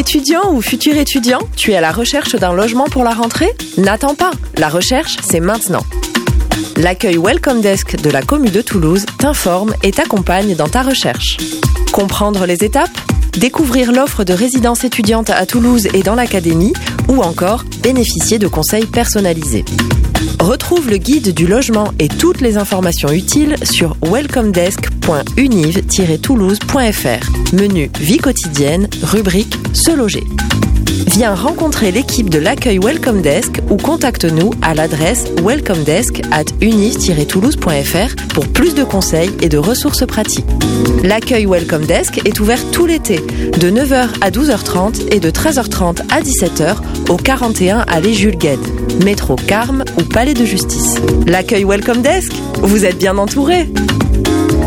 Étudiant ou futur étudiant, tu es à la recherche d'un logement pour la rentrée ? N'attends pas, la recherche, c'est maintenant. L'accueil Welcome Desk de la Commu de Toulouse t'informe et t'accompagne dans ta recherche. Comprendre les étapes ? Découvrir l'offre de résidence étudiante à Toulouse et dans l'académie, ou encore bénéficier de conseils personnalisés. Retrouve le guide du logement et toutes les informations utiles sur welcomedesk.univ-toulouse.fr. Menu Vie quotidienne, rubrique Se loger. Viens rencontrer l'équipe de l'accueil Welcome Desk ou contacte-nous à l'adresse welcomedesk@univ-toulouse.fr pour plus de conseils et de ressources pratiques. L'accueil Welcome Desk est ouvert tout l'été, de 9h à 12h30 et de 13h30 à 17h au 41 allée Jules Guesde, métro Carme ou Palais de Justice. L'accueil Welcome Desk, vous êtes bien entourés.